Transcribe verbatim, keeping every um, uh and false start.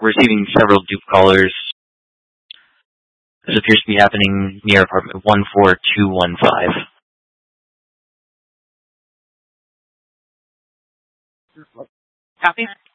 receiving several dupe callers. This appears to be happening near apartment one four two one five. Copy.